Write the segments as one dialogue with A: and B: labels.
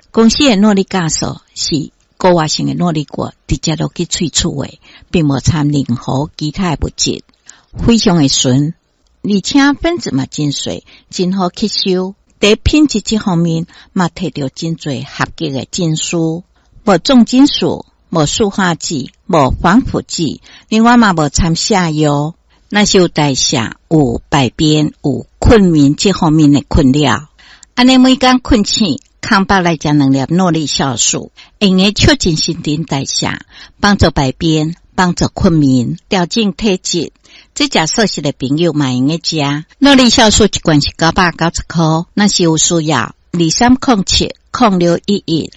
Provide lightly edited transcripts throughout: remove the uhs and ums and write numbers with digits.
A: 公司的诺丽加素是高活性的诺丽果直接落去萃取的，并无掺任何其他的物质，非常的纯，而且分子嘛真细，真好吸收。在品质这方面嘛摕到真侪合格的证书，无重金属，无塑化剂，无防腐剂，另外嘛无掺下药。那是有代谢、有排便、有困眠这方面的困扰。安尼每天困醒，空腹来食2粒诺丽酵素，用来促进新陈代谢，帮助排便，帮助困眠，调整体质。这食素食的朋友嘛用来食。诺丽酵素一罐是990块，那是有需要23070611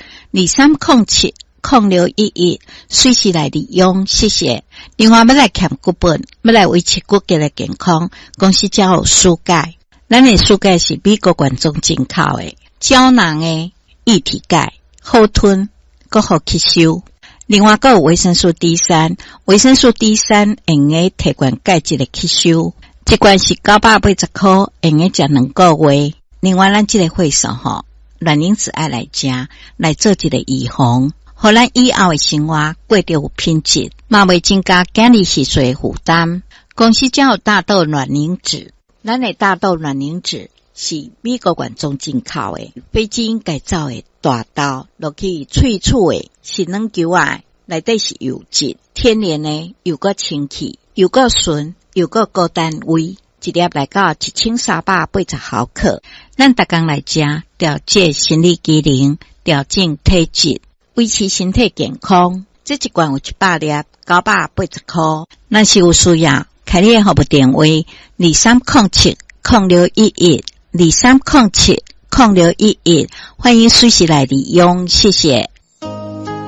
A: 23070611随时来利用，谢谢。另外要来减骨本，要来维持骨骼的健康，公司才有蔬钙。咱的蔬钙是美国原种进口的，胶囊的液体钙，好吞，更好吸收。另外还有维生素 D3， 维生素 D3 用来提高钙质的吸收，一罐是980块，用来食2个月。另外咱这个会所卵磷脂爱来食，来做一个预防，互咱以后的生活过得有品质，嘛袂增加家里洗水负担。公司才有大豆卵磷脂，咱的大豆卵磷脂是美国原种进口的，非基因改造的大豆落去萃取的是软球啊，内底是油脂，天然的又个清气，又个纯，又个高单位，一粒来到1380毫克。咱逐工来食，调节生理机能，调整体质，维持身体健康。这一罐有100粒，980块。咱是有需要，开你的服务电话23070611 23070611，欢迎随时来利用，谢谢。